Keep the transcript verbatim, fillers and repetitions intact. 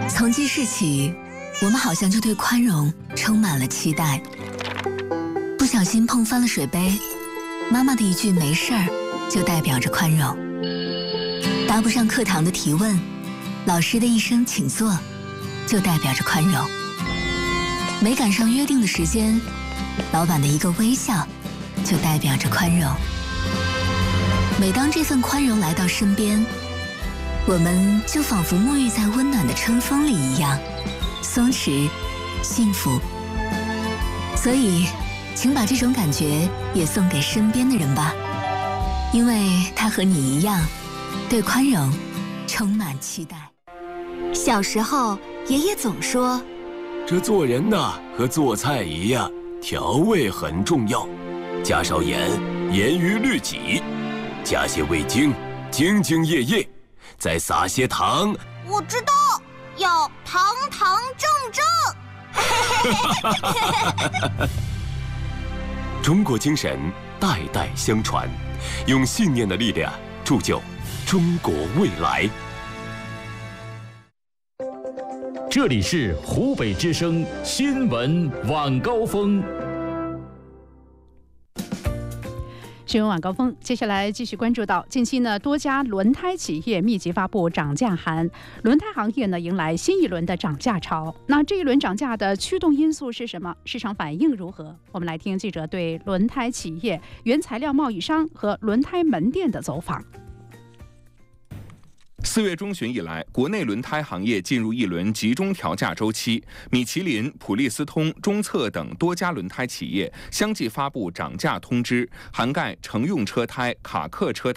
从记事起，我们好像就对宽容充满了期待。不小心碰翻了水杯，妈妈的一句没事儿就代表着宽容。搭不上课堂的提问，老师的一声请坐就代表着宽容。没赶上约定的时间，老板的一个微笑就代表着宽容。每当这份宽容来到身边，我们就仿佛沐浴在温暖的春风里一样，松弛、幸福。所以，请把这种感觉也送给身边的人吧，因为他和你一样，对宽容充满期待。 小时候，爷爷总说， 这做人呐，和做菜一样，调味很重要，加少盐，严于律己；加些味精，兢兢业业；再撒些糖。 我知道，要堂堂正正。 中国精神代代相传，用信念的力量铸就中国未来。 这里是湖北之声新闻晚高峰。 新闻晚高峰，接下来继续关注到，近期呢，多家轮胎企业密集发布涨价函，轮胎行业呢迎来新一轮的涨价潮。那这一轮涨价的驱动因素是什么？市场反应如何？我们来听记者对轮胎企业、原材料贸易商和轮胎门店的走访。 四月中旬以来，国内轮胎行业进入一轮集中调价周期。米其林、普利司通、中策等多家轮胎企业相继发布涨价通知，涵盖乘用车胎、卡客车胎。